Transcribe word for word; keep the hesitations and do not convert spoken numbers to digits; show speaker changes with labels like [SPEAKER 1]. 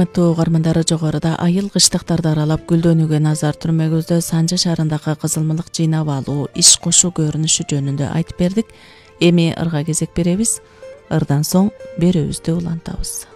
[SPEAKER 1] урматтуу угармандары, жогоруда айыл кыштыктарды аралап гүлдөнүүгө назар түрмөгүздө Санжы шаарындагы кызылмылык жыйнап алуу, иш кошуу көрүнүшү жөнүндө айтып бердик. Эми ырга кезек беребиз. Ырдан соң берүүбүздү улантабыз.